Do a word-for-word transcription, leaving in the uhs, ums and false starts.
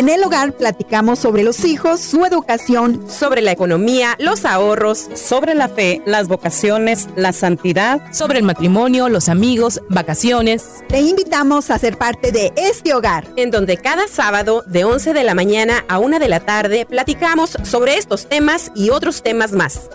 En el hogar platicamos sobre los hijos, su educación, sobre la economía, los ahorros, sobre la fe, las vocaciones, la santidad, sobre el matrimonio, los amigos, vacaciones. Te invitamos a ser parte de este hogar, en donde cada sábado de once de la mañana a una de la tarde platicamos sobre estos temas y otros temas más.